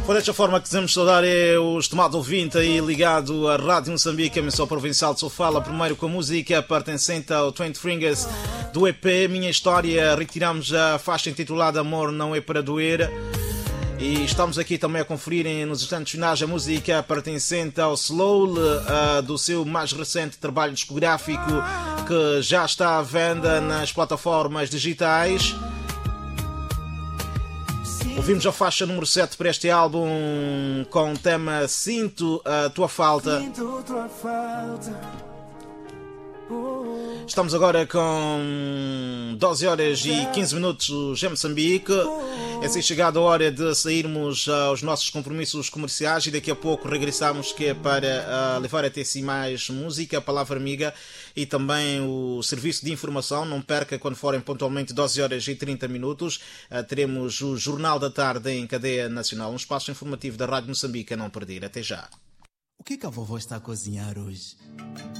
Por desta forma que quisemos saudar é o estimado ouvinte aí ligado à Rádio Moçambique, emissão provincial de Sofala, primeiro com a música pertencente ao 20 Fingers do EP Minha História. Retiramos a faixa intitulada Amor Não É Para Doer. E estamos aqui também a conferir nos instantes finais a música pertencente ao Slow, do seu mais recente trabalho discográfico, que já está à venda nas plataformas digitais. Ouvimos a faixa número 7 para este álbum com o tema Sinto a Tua Falta. Estamos agora com 12 horas e 15 minutos em Moçambique. É assim chegada a hora de sairmos aos nossos compromissos comerciais e daqui a pouco regressamos, que é para levar até si mais música, a palavra amiga e também o serviço de informação. Não perca, quando forem pontualmente 12 horas e 30 minutos, teremos o Jornal da Tarde em cadeia nacional, um espaço informativo da Rádio Moçambique a não perder. Até já. O que a vovó está a cozinhar hoje?